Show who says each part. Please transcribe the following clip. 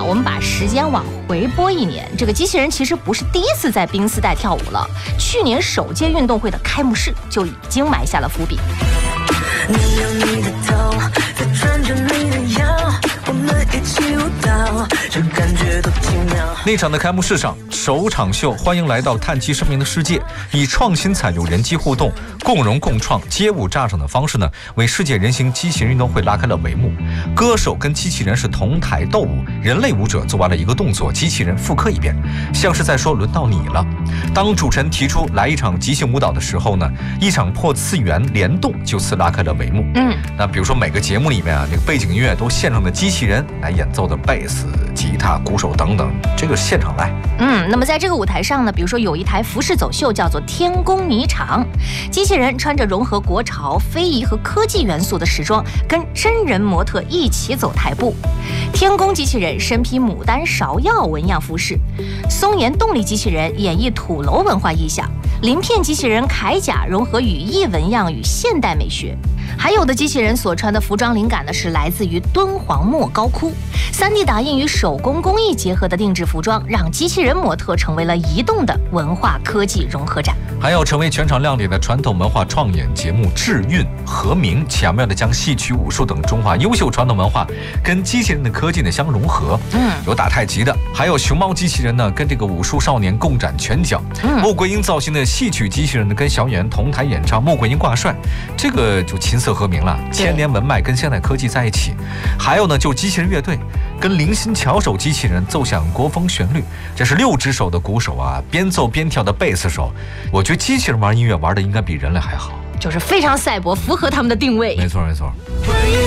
Speaker 1: 我们把时间往回拨1年，这个机器人其实不是第一次在宾斯代跳舞了。去年首届运动会的开幕式就已经埋下了伏笔。
Speaker 2: 你有你的头，再转着你的腰，我们一起舞蹈，这感觉多奇妙。
Speaker 3: 那场的开幕式上，首场秀欢迎来到碳基生命的世界，以创新采用人机互动、共融共创、街舞炸场的方式呢，为世界人形机器人运动会拉开了帷幕。歌手跟机器人是同台斗舞，人类舞者做完了一个动作，机器人复刻一遍，像是在说轮到你了。当主持人提出来一场即兴舞蹈的时候呢，一场破次元联动就此拉开了帷幕。那比如说每个节目里面啊，这个背景音乐都现成的机器人来演奏的贝斯、吉他、鼓手等等，这个是现场来。
Speaker 1: 那么在这个舞台上呢，比如说有一台服饰走秀叫做天宫迷场，机器人穿着融合国潮、非遗和科技元素的时装，跟真人模特一起走台步。天宫机器人身披牡丹芍药纹样服饰，松岩动力机器人演绎土楼文化意象，鳞片机器人铠甲融合羽翼纹样与现代美学。还有的机器人所穿的服装灵感呢，是来自于敦煌莫高窟。3D 打印与手工工艺结合的定制服装，让机器人模特成为了移动的文化科技融合展。
Speaker 3: 还有成为全场亮点的传统文化创演节目《智韵和鸣》，巧妙地将戏曲、武术等中华优秀传统文化跟机器人的科技呢相融合。有打太极的，还有熊猫机器人呢跟这个武术少年共展拳脚。穆桂英造型的戏曲机器人呢跟小演员同台演唱《穆桂英挂帅》，这个就琴瑟和鸣了，千年文脉跟现代科技在一起。还有呢，就是机器人乐队跟零星巧手机器人奏响国风旋律，这是6只手的鼓手啊，边奏边跳的贝斯手。我觉得机器人玩音乐玩的应该比人类还好，
Speaker 1: 就是非常赛博，符合他们的定位。
Speaker 3: 没错没错。